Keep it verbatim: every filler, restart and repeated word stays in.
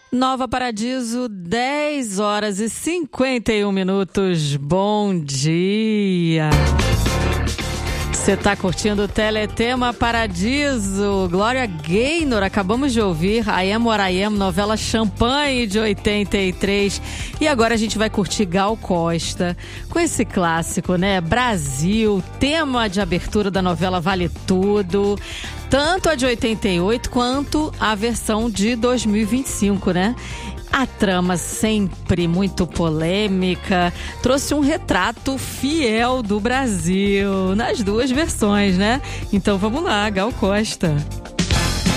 Nova Paradiso, dez horas e cinquenta e um minutos. Bom dia! Você tá curtindo o Teletema Paradiso. Gloria Gaynor, acabamos de ouvir I Am What I Am, novela Champanhe de oitenta e três. E agora a gente vai curtir Gal Costa com esse clássico, né? Brasil, tema de abertura da novela Vale Tudo. Tanto a de oitenta e oito quanto a versão de dois mil e vinte e cinco, né? A trama sempre muito polêmica, trouxe um retrato fiel do Brasil, nas duas versões, né? Então vamos lá, Gal Costa.